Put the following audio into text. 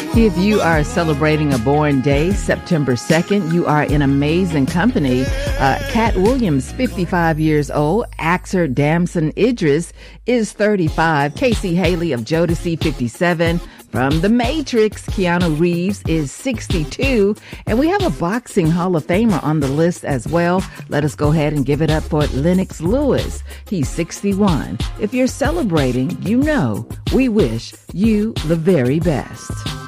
If you are celebrating a born day, September 2nd, you are in amazing company. Cat Williams, 55 years old. Axer Damson Idris is 35. Casey Haley of Jodeci, 57. From The Matrix, Keanu Reeves is 62. And we have a boxing Hall of Famer on the list as well. Let us go ahead and give it up for Lennox Lewis. He's 61. If you're celebrating, you know we wish you the very best.